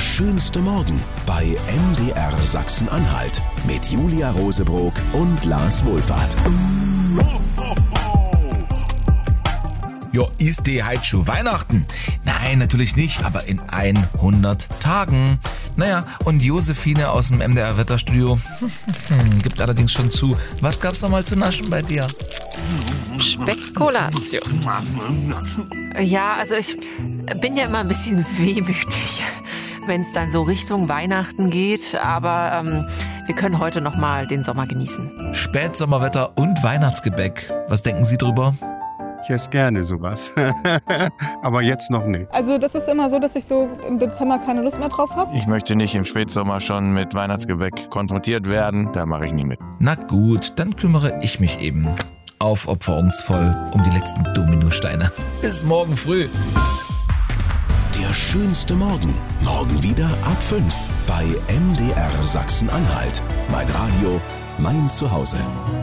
schönste Morgen bei MDR Sachsen-Anhalt mit Julia Rosebrock und Lars Wohlfahrt. Ja, ist die heute schon Weihnachten? Nein, natürlich nicht, aber in 100 Tagen. Naja, und Josephine aus dem MDR Wetterstudio gibt allerdings schon zu. Was gab's nochmal zu naschen bei dir? Spekulatius. Ja, also ich bin ja immer ein bisschen wehmütig, wenn es dann so Richtung Weihnachten geht. Aber wir können heute nochmal den Sommer genießen. Spätsommerwetter und Weihnachtsgebäck. Was denken Sie drüber? Ich esse gerne sowas, aber jetzt noch nicht. Also das ist immer so, dass ich so im Dezember keine Lust mehr drauf habe. Ich möchte nicht im Spätsommer schon mit Weihnachtsgebäck konfrontiert werden, da mache ich nie mit. Na gut, dann kümmere ich mich eben aufopferungsvoll um die letzten Dominosteine. Bis morgen früh. Der schönste Morgen. Morgen wieder ab 5 bei MDR Sachsen-Anhalt. Mein Radio, mein Zuhause.